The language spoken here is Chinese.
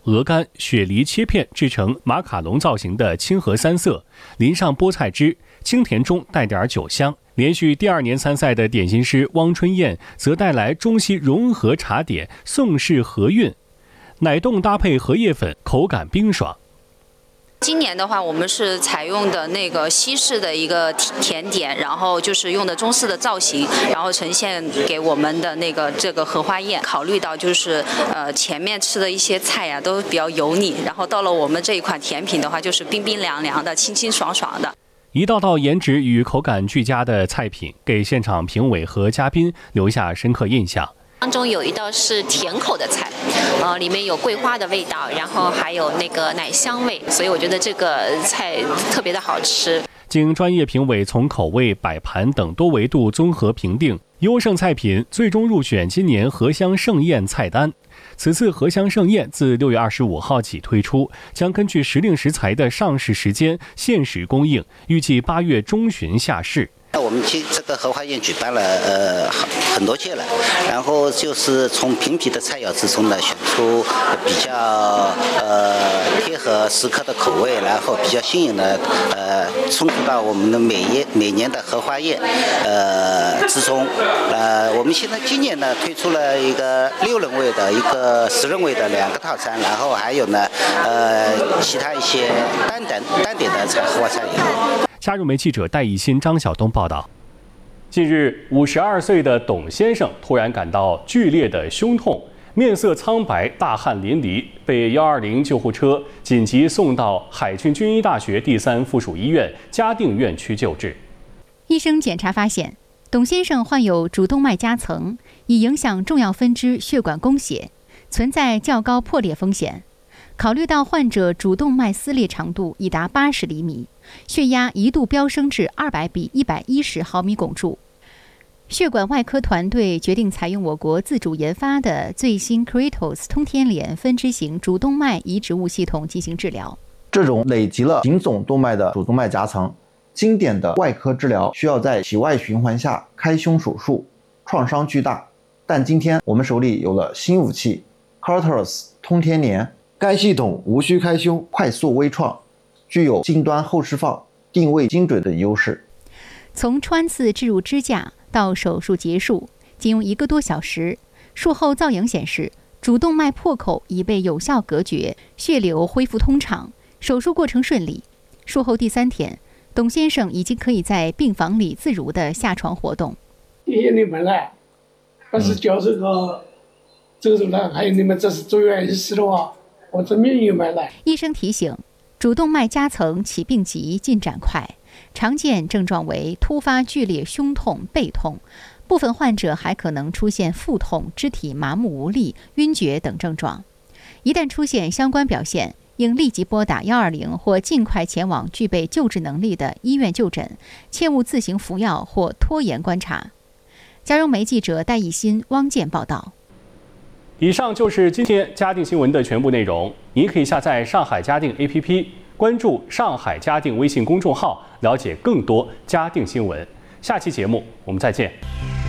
鹅肝、雪梨切片制成马卡龙造型的清河三色，淋上菠菜汁，清甜中带点酒香。连续第2年参赛的点心师汪春燕则带来中西融合茶点宋式荷韵，奶冻搭配荷叶粉，口感冰爽。 今年的话，我们是采用的那个西式的一个甜点，然后就是用的中式的造型，然后呈现给我们的这个荷花宴。考虑到就是前面吃的一些菜呀都比较油腻，然后到了我们这一款甜品的话，就是冰冰凉凉的、清清爽爽的。 一道道颜值与口感俱佳的菜品，给现场评委和嘉宾留下深刻印象。 当中有一道是甜口的菜，里面有桂花的味道，然后还有那个奶香味，所以我觉得这个菜特别的好吃。 经专业评委从口味、摆盘等多维度综合评定，优胜菜品最终入选今年荷香盛宴菜单。此次荷香盛宴自6月25号起推出，将根据时令食材的上市时间限时供应，预计8月中旬下市。 我们这个荷花宴举办了很多届了，然后就是从评比的菜肴之中呢，选出比较贴合食客的口味，然后比较新颖的冲突到我们的每年的荷花宴之中。我们现在今年呢推出了一个6人位的、一个10人位的2个套餐，然后还有呢其他一些单点的荷花菜肴。 加入媒记者戴艺昕、张晓东报道。近日，52岁的董先生突然感到剧烈的胸痛，面色苍白，大汗淋漓，被120救护车紧急送到海军军医大学第3附属医院嘉定院区救治。 医生检查发现，董先生患有主动脉夹层，已影响重要分支血管供血，存在较高破裂风险。考虑到患者主动脉撕裂长度已达80厘米，血压一度飙升至200比110毫米汞柱。血管外科团队决定采用我国自主研发的最新 Kratos 通天联分支型主动脉移植物系统进行治疗。 这种累积了颈总动脉的主动脉夹层，经典的外科治疗需要在体外循环下开胸手术，创伤巨大。但今天我们手里有了新武器 Kratos 通天联。该系统无需开胸，快速微创，具有近端后释放、定位精准的优势。 从穿刺置入支架到手术结束，仅用1个多小时。术后造影显示，主动脉破口已被有效隔绝，血流恢复通畅，手术过程顺利。术后第3天，董先生已经可以在病房里自如地下床活动。 谢谢你们了，要是叫这个走了，还有你们这是住院医师的话，我这命也没了。 医生提醒，主动脉夹层起病急，进展快，常见症状为突发剧烈胸痛、背痛，部分患者还可能出现腹痛、肢体麻木无力、晕厥等症状。一旦出现相关表现，应立即拨打120或尽快前往具备救治能力的医院就诊，切勿自行服药或拖延观察。嘉荣媒记者戴艺昕、汪健报道。 以上就是今天嘉定新闻的全部内容。您可以下载上海嘉定 APP， 关注上海嘉定微信公众号，了解更多嘉定新闻。下期节目我们再见。